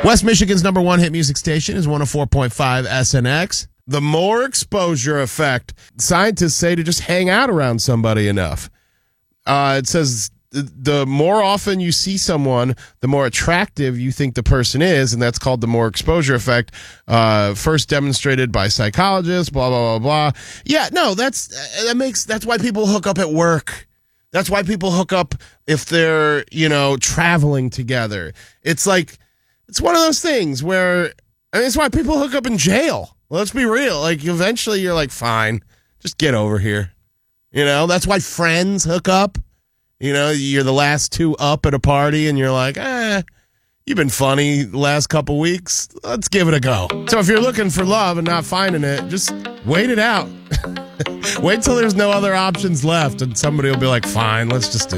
West Michigan's number one hit music station is 104.5 SNX. The more exposure effect, scientists say to just hang out around somebody enough. It says the more often you see someone, the more attractive you think the person is, and that's called the more exposure effect. First demonstrated by psychologists, blah, blah, blah, blah. Yeah, no, that's why people hook up at work. That's why people hook up if they're, traveling together. It's like, it's one of those things where, it's why people hook up in jail. Let's be real. Like, eventually you're like, fine, just get over here. That's why friends hook up. You're the last two up at a party and you're like, you've been funny the last couple weeks. Let's give it a go. So if you're looking for love and not finding it, just wait it out. Wait till there's no other options left and somebody will be like, fine, let's just do